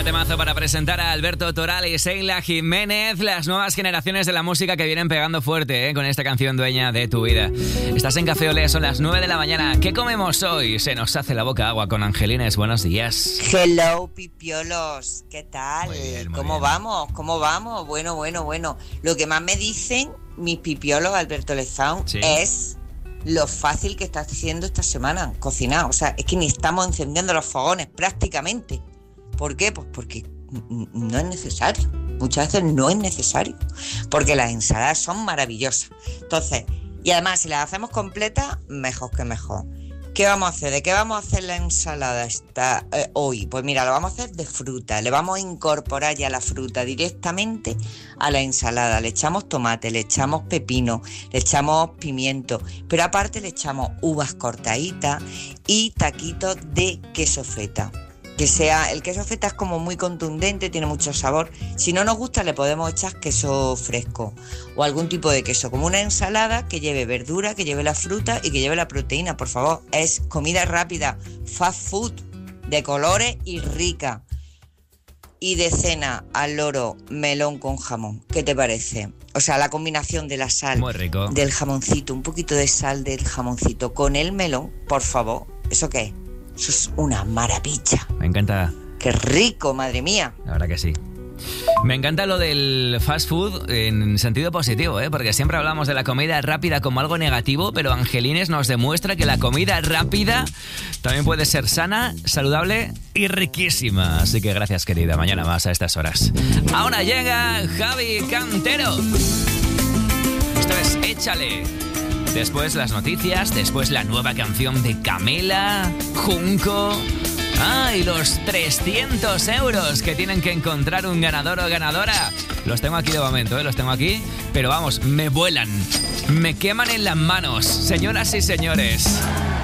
Vaya temazo para presentar a Alberto Toral y Sheila Jiménez, las nuevas generaciones de la música que vienen pegando fuerte, con esta canción Dueña de tu vida. Estás en Café Olé, son las 9 de la mañana. ¿Qué comemos hoy? Se nos hace la boca agua con Angelines. Buenos días. Hello, pipiolos. ¿Qué tal? Muy bien, ¿Cómo vamos? ¿Cómo vamos? Bueno. Lo que más me dicen mis pipiolos, Alberto Lezán, sí, es lo fácil que está haciendo esta semana cocinar. O sea, es que ni estamos encendiendo los fogones prácticamente. ¿Por qué? Pues porque no es necesario. Muchas veces no es necesario. Porque las ensaladas son maravillosas. Entonces, y además si las hacemos completas, mejor que mejor. ¿Qué vamos a hacer? ¿De qué vamos a hacer la ensalada hoy? Pues mira, lo vamos a hacer de fruta. Le vamos a incorporar ya la fruta directamente a la ensalada. Le echamos tomate, le echamos pepino, le echamos pimiento, pero aparte le echamos uvas cortaditas y taquitos de queso feta. El queso feta es como muy contundente, tiene mucho sabor. Si no nos gusta, le podemos echar queso fresco o algún tipo de queso, como una ensalada que lleve verdura, que lleve la fruta y que lleve la proteína. Por favor, es comida rápida, fast food, de colores y rica. Y de cena, al loro, melón con jamón. ¿Qué te parece? O sea, la combinación de la sal, muy rico, del jamoncito, un poquito de sal del jamoncito con el melón, por favor, ¿eso qué es? Eso es una maravilla. Me encanta. ¡Qué rico, madre mía! La verdad que sí. Me encanta lo del fast food en sentido positivo, porque siempre hablamos de la comida rápida como algo negativo, pero Angelines nos demuestra que la comida rápida también puede ser sana, saludable y riquísima. Así que gracias, querida. Mañana más a estas horas. Ahora llega Javi Cantero. Esto es Échale. Después las noticias, después la nueva canción de Camela, Junco. Y los 300 euros que tienen que encontrar un ganador o ganadora. Los tengo aquí de momento, los tengo aquí. Pero vamos, me vuelan, me queman en las manos. Señoras y señores,